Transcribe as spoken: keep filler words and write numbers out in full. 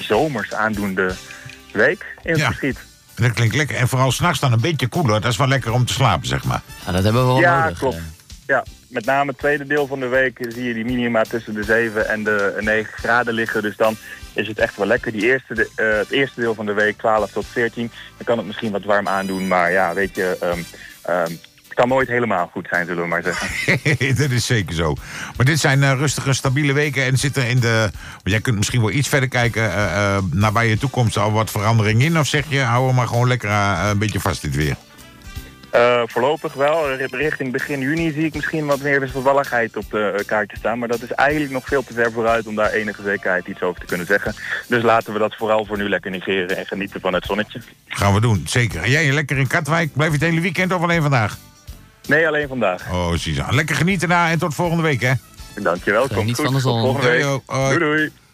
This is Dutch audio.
zomers aandoende week in het Ja. verschiet. Dat klinkt lekker. En vooral s'nachts dan een beetje koeler. Dat is wel lekker om te slapen, zeg maar. Ja, dat hebben we wel Ja, nodig. klopt. eh. Ja, met name het tweede deel van de week zie je die minima tussen de zeven en de negen graden liggen. Dus dan is het echt wel lekker. Die eerste, de, eh, het eerste deel van de week, twaalf tot veertien, dan kan het misschien wat warm aandoen. Maar ja, weet je, um, um, het kan nooit helemaal goed zijn, zullen we maar zeggen. Dat is zeker zo. Maar dit zijn uh, rustige, stabiele weken. En zit er in de... Want jij kunt misschien wel iets verder kijken uh, uh, naar bij je toekomst al wat verandering in. Of zeg je, hou hem maar gewoon lekker uh, een beetje vast dit weer. Uh, voorlopig wel. Richting begin juni zie ik misschien wat meer wisselvalligheid op de uh, kaartje staan. Maar dat is eigenlijk nog veel te ver vooruit om daar enige zekerheid iets over te kunnen zeggen. Dus laten we dat vooral voor nu lekker negeren en genieten van het zonnetje. Gaan we doen, zeker. En jij lekker in Katwijk? Blijf je het hele weekend of alleen vandaag? Nee, alleen vandaag. Oh, Suzanne. Lekker genieten daar en tot volgende week, hè? Dankjewel. Komt Geniet goed. van de zon. Tot volgende week. Yo, yo. Hoi. Doei doei.